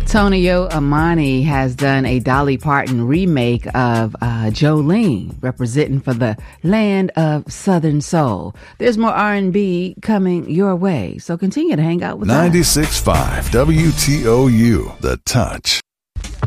Tonio Amani has done a Dolly Parton remake of Jolene, representing for the land of Southern Soul. There's more R&B coming your way, so continue to hang out with us. 96.5 WTOU, The Touch.